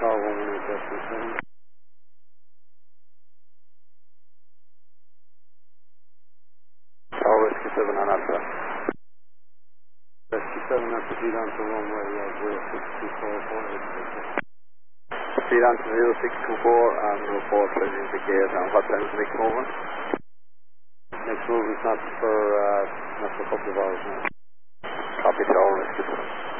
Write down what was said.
Tower 118.7. Tower Whiskey 7 on Alpha. Whiskey 7 at the speed on to runway 0624. Speed on to 0624 and report closing the gate. And what time is the next movement? Next movement is not for a couple of hours now. Copy Tower Whiskey 7.